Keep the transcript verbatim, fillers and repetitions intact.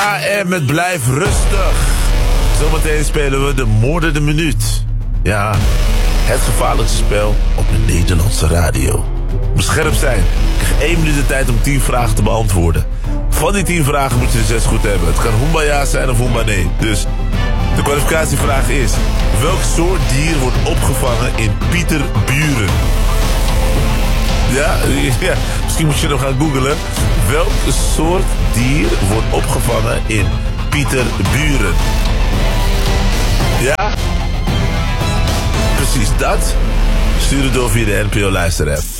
En met Blijf Rustig. Zometeen spelen we de moordende minuut. Ja, het gevaarlijkste spel op de Nederlandse radio. Moet scherp zijn. Ik krijg één minuut de tijd om tien vragen te beantwoorden. Van die tien vragen moet je er zes goed hebben. Het kan Hoemba ja zijn of Hoemba nee. Dus de kwalificatievraag is: welk soort dier wordt opgevangen in Pieterburen? Ja, ja, misschien moet je nog gaan googlen. Welk soort dier wordt opgevangen in Pieterburen? Ja? Precies dat. Stuur het door via de N P O Luister-app.